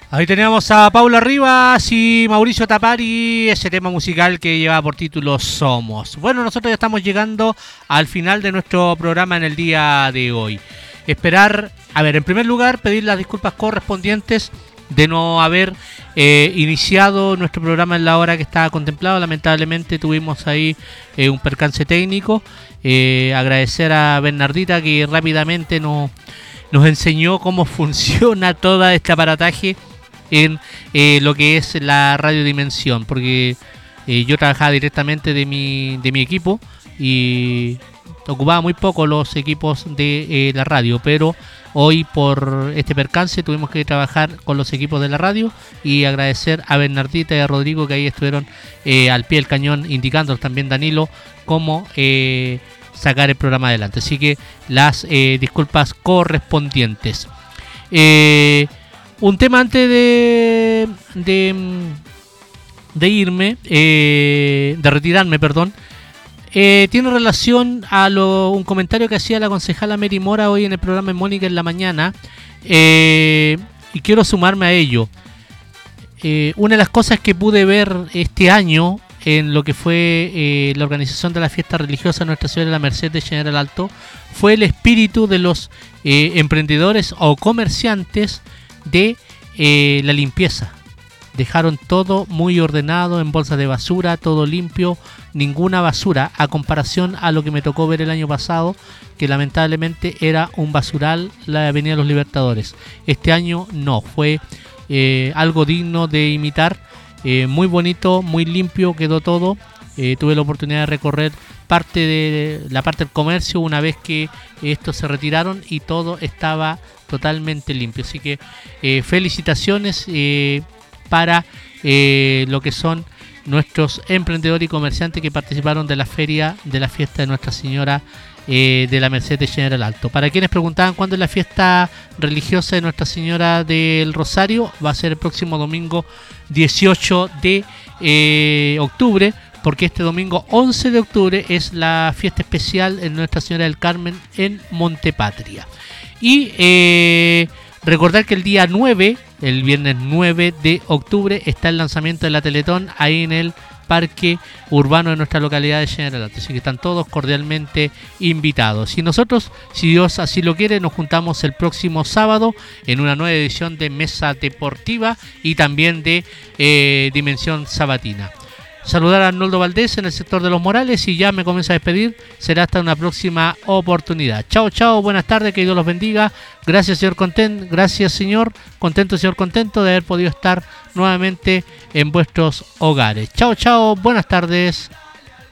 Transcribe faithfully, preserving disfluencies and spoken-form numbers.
Ahí teníamos a Paula Rivas y Mauricio Tapari, ese tema musical que lleva por título Somos. Bueno, nosotros ya estamos llegando al final de nuestro programa en el día de hoy. Esperar, a ver, en primer lugar, pedir las disculpas correspondientes de no haber eh, iniciado nuestro programa en la hora que estaba contemplado. Lamentablemente tuvimos ahí eh, un percance técnico. Eh, agradecer a Bernardita que rápidamente nos, nos enseñó cómo funciona todo este aparataje en eh, lo que es la radiodimensión, porque eh, yo trabajaba directamente de mi, de mi equipo y ocupaba muy poco los equipos de eh, la radio, pero hoy por este percance tuvimos que trabajar con los equipos de la radio y agradecer a Bernardita y a Rodrigo que ahí estuvieron eh, al pie del cañón, indicándonos también Danilo cómo eh, sacar el programa adelante. Así que las eh, disculpas correspondientes. Eh, Un tema antes de de, de irme, eh, de retirarme, perdón, eh, tiene relación a lo, un comentario que hacía la concejala Mary Mora hoy en el programa de Mónica en la mañana, eh, y quiero sumarme a ello. Eh, una de las cosas que pude ver este año en lo que fue eh, la organización de la fiesta religiosa Nuestra Señora de la Merced de General Alto fue el espíritu de los eh, emprendedores o comerciantes de eh, la limpieza. Dejaron todo muy ordenado en bolsas de basura, todo limpio, ninguna basura, a comparación a lo que me tocó ver el año pasado, que lamentablemente era un basural la Avenida de los Libertadores. Este año no, fue eh, algo digno de imitar, eh, muy bonito, muy limpio quedó todo. Eh, tuve la oportunidad de recorrer parte de la parte del comercio una vez que estos se retiraron y todo estaba totalmente limpio. Así que eh, felicitaciones eh, para eh, lo que son nuestros emprendedores y comerciantes que participaron de la feria de la fiesta de Nuestra Señora eh, de la Merced de General Alto. Para quienes preguntaban cuándo es la fiesta religiosa de Nuestra Señora del Rosario, va a ser el próximo domingo dieciocho de octubre, porque este domingo once de octubre es la fiesta especial en Nuestra Señora del Carmen en Montepatria. Y eh, recordar que el día nueve, el viernes nueve de octubre, está el lanzamiento de la Teletón ahí en el parque urbano de nuestra localidad de General Alto. Así que están todos cordialmente invitados. Y nosotros, si Dios así lo quiere, nos juntamos el próximo sábado en una nueva edición de Mesa Deportiva y también de eh, Dimensión Sabatina. Saludar a Arnoldo Valdés en el sector de Los Morales y ya me comienzo a despedir. Será hasta una próxima oportunidad. Chao, chao, buenas tardes, que Dios los bendiga. Gracias, señor Contento, gracias, señor. Contento, señor Contento, de haber podido estar nuevamente en vuestros hogares. Chao, chao, buenas tardes.